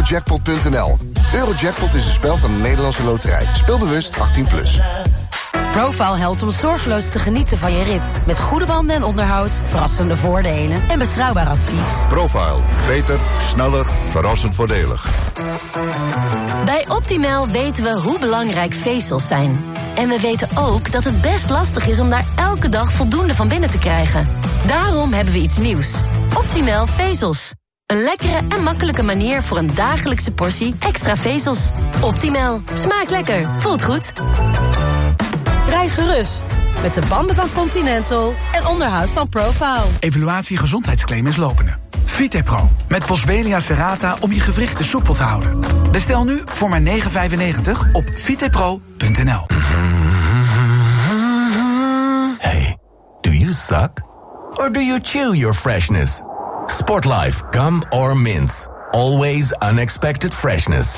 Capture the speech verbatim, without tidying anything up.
eurojackpot punt n l. Eurojackpot is een spel van de Nederlandse Loterij. Speel bewust achttien plus. Profile helpt om zorgeloos te genieten van je rit. Met goede banden en onderhoud, verrassende voordelen en betrouwbaar advies. Profile. Beter, sneller, verrassend voordelig. Bij Optimal weten we hoe belangrijk vezels zijn. En we weten ook dat het best lastig is om daar elke dag voldoende van binnen te krijgen. Daarom hebben we iets nieuws. Optimal vezels. Een lekkere en makkelijke manier voor een dagelijkse portie extra vezels. Optimal. Smaakt lekker. Voelt goed. Rij gerust met de banden van Continental en onderhoud van Profile. Evaluatie gezondheidsclaim is lopende. Vitepro met Boswellia serrata om je gewrichten soepel te houden. Bestel nu voor maar negen vijfennegentig op vitepro punt n l. Hey, do you suck? Or do you chew your freshness? Sportlife gum or mints. Always unexpected freshness.